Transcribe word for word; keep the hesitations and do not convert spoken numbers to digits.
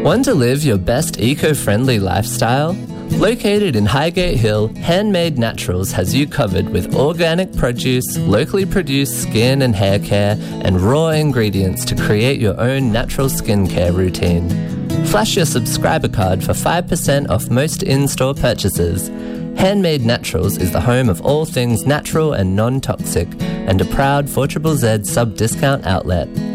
Want to live your best eco-friendly lifestyle? Located in Highgate Hill, Handmade Naturals has you covered with organic produce, locally produced skin and hair care, and raw ingredients to create your own natural skincare routine. Flash your subscriber card for five percent off most in-store purchases. Handmade Naturals is the home of all things natural and non-toxic, and a proud four Z Z Z sub-discount outlet.